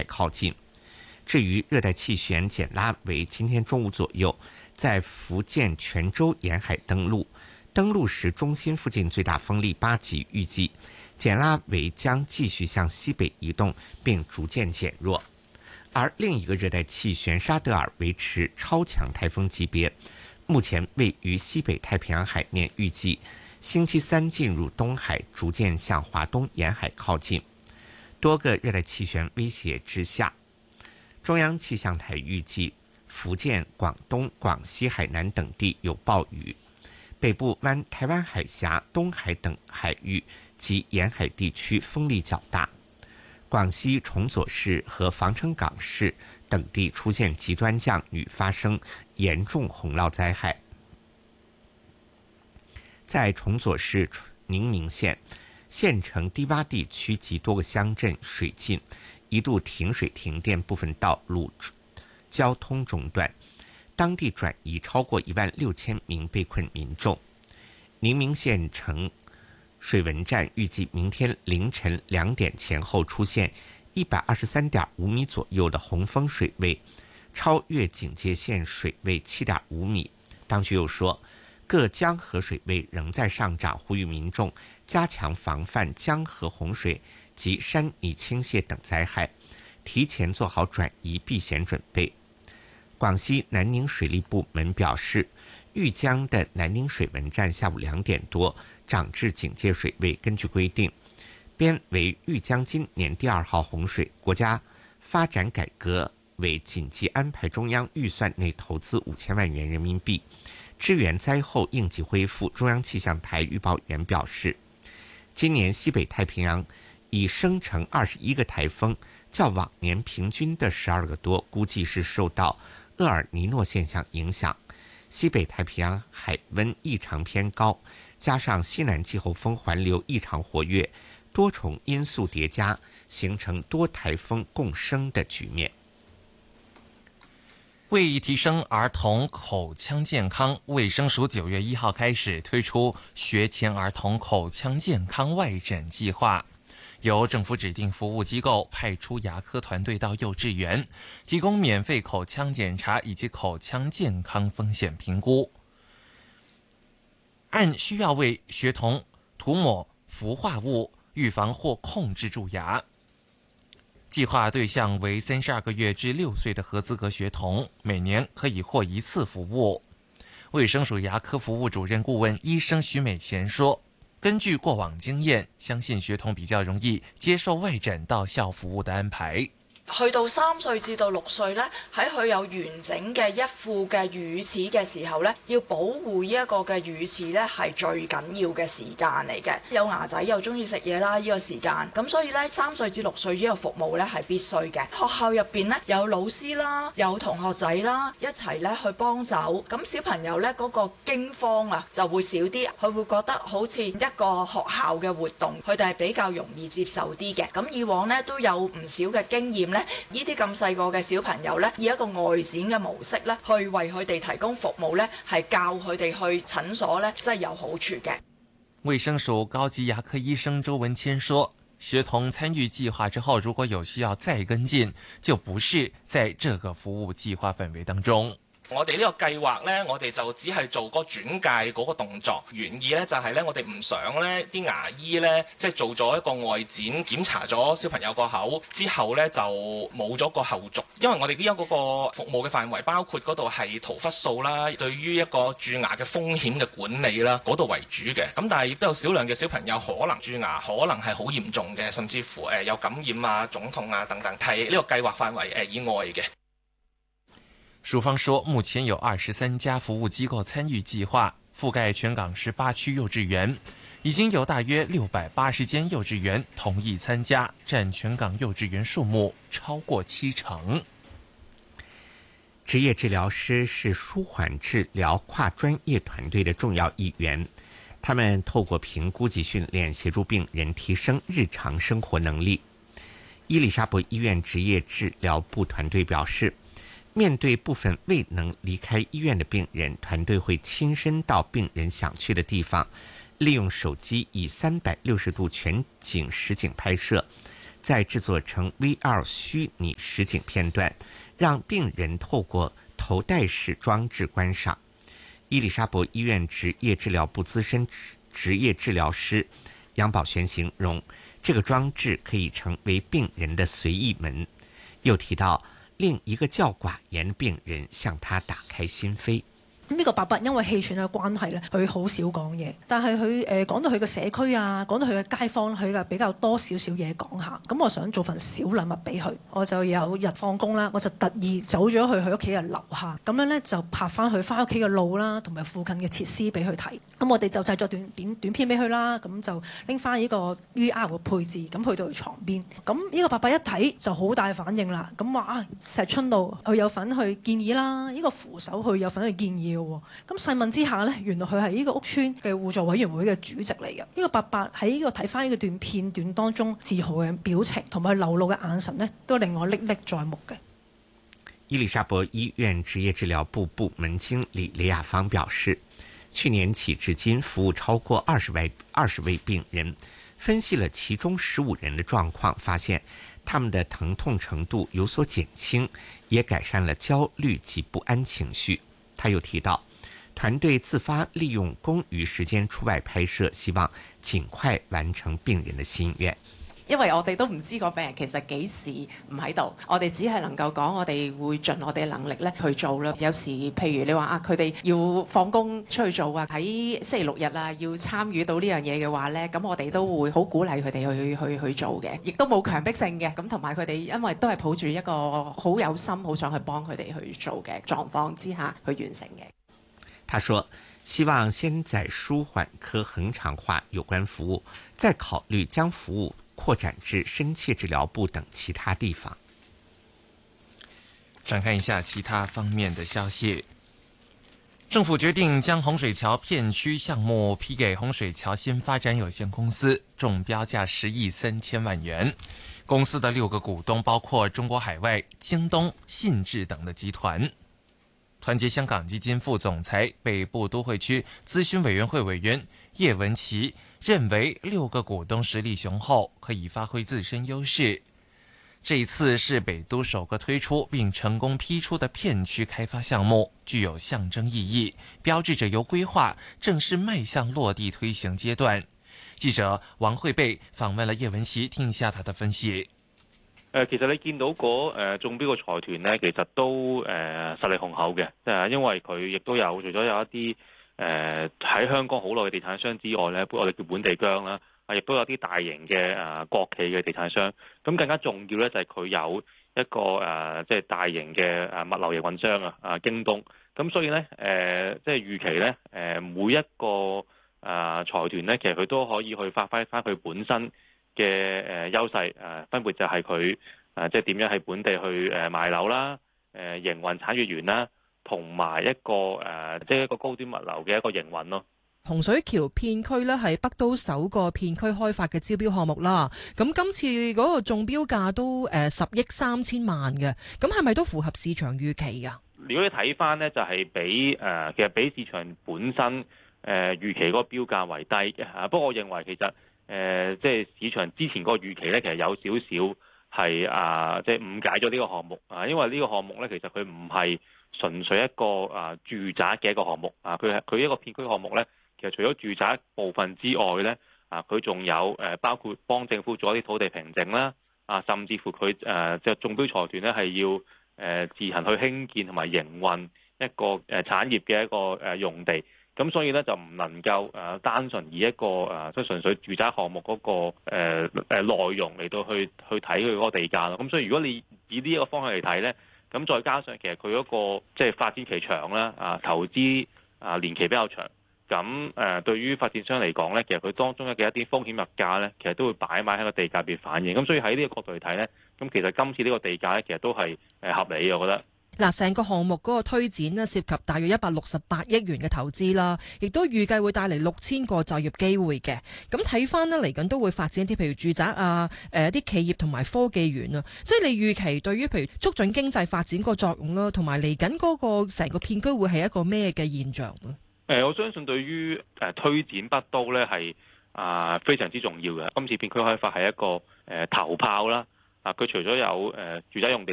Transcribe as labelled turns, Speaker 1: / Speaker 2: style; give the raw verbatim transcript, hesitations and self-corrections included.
Speaker 1: 靠近。至于热带气旋简拉为今天中午左右在福建泉州沿海登陆，登陆时中心附近最大风力八级，预计简拉为将继续向西北移动并逐渐减弱。而另一个热带气旋沙德尔维持超强台风级别，目前位于西北太平洋海面，预计星期三进入东海，逐渐向华东沿海靠近。多个热带气旋威胁之下，中央气象台预计福建、广东、广西、海南等地有暴雨，北部湾台湾海峡、东海等海域及沿海地区风力较大。广西崇左市和防城港市等地出现极端降雨，发生严重洪涝灾害。在崇左市宁明县，县城低洼地区及多个乡镇水浸，一度停水停电，部分道路交通中断，当地转移超过一万六千名被困民众。宁明县城水文站预计明天凌晨两点前后出现一百二十三点五米左右的洪峰水位，超越警戒线水位七点五米。当局又说，各江河水位仍在上涨，呼吁民众加强防范江河洪水及山泥倾泻等灾害，提前做好转移避险准备。广西南宁水利部门表示，豫江的南宁水文站下午两点多涨至警戒水位，根据规定，编为豫江今年第二号洪水，国家发展改革委紧急安排中央预算内投资五千万元人民币，支援灾后应急恢复。中央气象台预报员表示，今年西北太平洋已生成二十一个台风，较往年平均的十二个多，估计是受到厄尔尼诺现象影响。西北太平洋海温异常偏高，加上西南季候风环流异常活跃，多重因素叠加，形成多台风共生的局面。
Speaker 2: 为提升儿童口腔健康，卫生署九月一号开始推出学前儿童口腔健康外诊计划，由政府指定服务机构派出牙科团队到幼稚园，提供免费口腔检查以及口腔健康风险评估，按需要为学童涂抹氟化物，预防或控制蛀牙。计划对象为三十二个月至六岁的合资格学童，每年可以获一次服务。卫生署牙科服务主任顾问医生徐美贤说，根据过往经验，相信學童比較容易接受外診到校服務的安排。
Speaker 3: 去到三歲至到六歲呢，喺佢有完整嘅一副嘅乳齒嘅時候呢，要保護呢一個嘅乳齒呢係最緊要嘅時間嚟嘅。有牙仔又中意食嘢啦，呢個時間，咁所以呢，三歲至六歲呢個服務呢係必須嘅。學校入邊呢，有老師啦，有同學仔啦，一齊呢去幫手，咁小朋友呢嗰個驚慌啊就會少啲，佢會覺得好似一個學校嘅活動，佢哋係比較容易接受啲嘅。咁以往呢都有唔少嘅經驗呢。呢啲咁細個嘅小朋友呢，以一個外展嘅模式呢，去為佢哋提供服務呢，係教佢哋去診所呢，真係有好處嘅。
Speaker 2: 衛生署高級牙科醫生周文謙說，學童參與計劃之後，如果有需要再跟進，就不是在這個服務計劃範圍當中。
Speaker 4: 我哋呢個計劃呢，我哋就只係做個轉介嗰個動作，原意呢就係呢，我哋唔想呢啲牙醫呢，即係做咗一個外展檢查咗小朋友個口之後呢，就冇咗個後續，因為我哋呢一個服務嘅範圍包括嗰度係塗氟素啦，對於一個蛀牙嘅風險嘅管理啦，嗰度為主嘅。咁但係亦都有少量嘅小朋友可能蛀牙可能係好嚴重嘅，甚至乎誒有感染啊、腫痛啊等等，係呢個計劃範圍誒以外嘅。
Speaker 2: 署方說，目前有二十三家服務機構參與計劃，覆蓋全港十八區幼稚園，已經有大約六百八十間幼稚園同意參加，佔全港幼稚園數目超過七成。
Speaker 1: 職業治療師是舒緩治療跨專業團隊的重要一員，他們透過評估及訓練，協助病人提升日常生活能力。伊麗莎白醫院職業治療部團隊表示，面對部分未能離開醫院的病人，團隊會親身到病人想去的地方，利用手機以三百六十度全景實景拍攝， 再制作成 V R 虚拟实景片段，让病人透过头戴式装置观赏。伊丽莎白医院职业治疗部资深职业治疗师杨宝璇形容，这个装置可以成为病人的随意门，又提到另一个較寡言的病人向他打開心扉。
Speaker 5: 呢個伯伯因為氣喘嘅關係咧，佢好少講嘢，但係佢誒講到佢嘅社區啊，講到佢嘅街坊，佢嘅比較多少少嘢講下。咁我想做份小禮物俾佢，我就有日放工啦，我就特意走咗去佢屋企嘅樓下，咁樣咧就拍翻佢翻屋企嘅路啦，同埋附近嘅設施俾佢睇。咁我哋就製作短片短片俾佢啦，咁就拎翻呢個 V R 嘅配置，咁去到佢床邊。咁呢個伯伯一睇就好大反應啦，咁話啊石春道佢有份去建議啦，呢、這個扶手佢有份去建議。咁細問之下呢，原來佢係呢個屋邨嘅互助委員會嘅主席嚟嘅。呢個伯伯喺呢個睇翻呢個段片段當中自豪嘅表情同埋流露嘅眼神呢，都令我歷歷在目嘅。
Speaker 1: 伊麗莎白醫院職業治療部部門經理李亞芳表示，去年起至今服務超過二十位二十位病人，分析了其中十五人的狀況，發現他們的疼痛程度有所減輕，也改善了焦慮及不安情緒。他又提到，團隊自發利用公餘時間出外拍攝，希望盡快完成病人的心願。
Speaker 6: 因為我哋都唔知個病人其實幾時唔喺度，我哋只係能夠講我哋會盡我哋嘅能力咧去做啦。有時譬如你話啊，佢哋要放工出去做啊，喺星期六日啊要參與到呢樣嘢嘅話咧，咁我哋都會好鼓勵佢哋去去去做嘅，亦都冇強迫性嘅。咁同埋佢哋因為都係抱住一個好有心、好想去幫佢哋去做嘅狀況之下去完成嘅。
Speaker 1: 他說希望先在舒緩科恆常化有關服務，再考慮將服務擴展至深切治療部等其他地方。
Speaker 2: 轉看一下其他方面的消息。政府決定將洪水橋片區項目批給洪水橋新發展有限公司，中標價十億三千萬元。公司的六個股東包括中國海外、京東、信置等的集團。團結香港基金副總裁、北部都會區諮詢委員會委員葉文琪認為，六個股東實力雄厚，可以發揮自身優勢。這一次是北都首個推出並成功批出的片區開發項目，具有象徵意義，標誌着由規劃正式邁向落地推行階段。記者王慧貝訪問了葉文琪，聽一下他的分析。
Speaker 7: 誒，其實你見到嗰誒中標嘅財團呢，其實都誒、呃、實力雄厚嘅，即係因為佢亦都有除咗有一啲誒喺香港好耐嘅地產商之外呢，我哋叫本地薑啦，啊，亦都有啲大型嘅誒、呃、國企嘅地產商。咁更加重要呢，就係佢有一個誒、呃、即係大型嘅誒物流營運商啊，啊京東。咁所以呢，誒、呃、即係預期呢，誒、呃、每一個誒、呃、財團呢，其實佢都可以去發揮翻佢本身嘅誒優勢，誒分別就係佢誒即係點樣喺本地去誒賣樓啦，誒營運產業園啦，同埋一個誒即係一個高端物流嘅一個營運咯。
Speaker 8: 洪水橋片區咧係北都首個片區開發嘅招標項目啦。咁今次嗰個中標價都誒十億三千萬嘅，咁係咪都符合市場預期啊？
Speaker 7: 如果你睇翻呢，就係比誒其實比市場本身誒預期嗰個標價為低嘅嚇。不過我認為其實。誒、呃，即係市場之前嗰個預期咧，其實有少少係啊，即係誤解咗呢個項目啊，因為呢個項目咧，其實佢唔係純粹一個啊住宅嘅一個項目啊，佢係佢一個片區項目咧，其實除咗住宅部分之外咧，啊，佢仲有誒、啊、包括幫政府做一啲土地平整啦，啊，甚至乎佢誒即係中標財團咧係要誒、啊、自行去興建同埋營運一個誒、啊、產業嘅一個誒、啊、用地。咁所以咧就唔能夠誒單純以一個誒即係純粹住宅項目嗰個誒誒內容嚟到去去睇佢嗰個地價咯。咁所以如果你以呢一個方向嚟睇咧，咁再加上其實佢嗰個即係發展期長啦，啊投資啊年期比較長，咁誒對於發展商嚟講咧，其實佢當中嘅一啲風險物價咧，其實都會擺埋喺個地價入邊反映。咁所以喺呢個角度嚟睇咧，咁其實今次呢個地價咧，其實都係誒合理嘅，我覺得。
Speaker 8: 嗱，成個項目嗰個推展呢，涉及大約一百六十八億元嘅投資啦，亦都預計會帶嚟六千個就業機會嘅。咁睇翻呢，嚟緊都會發展一啲譬如住宅啊、誒啲企業同埋科技園啊，即係你預期對於譬如促進經濟發展個作用啦，同埋嚟緊嗰個成個片區會係一個咩嘅現象呢？
Speaker 7: 誒，我相信對於誒推展北都咧係。 啊非常之重要嘅。今次片區開發係一個誒頭炮啦，啊佢除咗有誒住宅用地。